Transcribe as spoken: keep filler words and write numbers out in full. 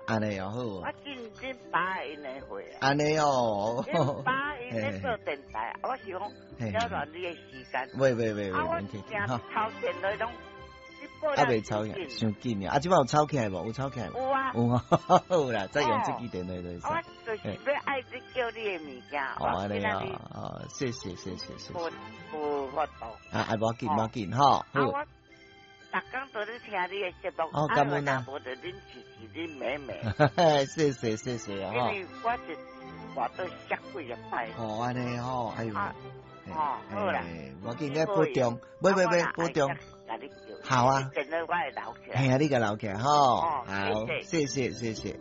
安尼又好。 我真真把因的会啊。 安尼哦。 因把因咧做电台，我是讲扰乱你的时间。 喂喂喂喂， 啊，我免客气正哈。 超电来拢。 啊，未抄起来，伤紧啊！啊，即摆有抄起来无？有抄起来？ 有啊， 有啊，有啦，再用这支电话来。 我就是要爱你叫你的物件。 哦，安尼啊，哦，谢谢谢谢谢谢。 有法度。 啊，啊，无紧无紧吼。 啊，我逐工都咧听你的节目。 哦，感恩啊。 无就恁支持恁妹妹。 谢谢谢谢啊！ 因为我是我都写几个摆。 哦，安尼吼，哎呦。 哦，好啦。 我紧个保重，喂喂喂，保重。好啊， 等到我留起来。 系啊，你个留起来吼， 好， 谢谢谢谢谢。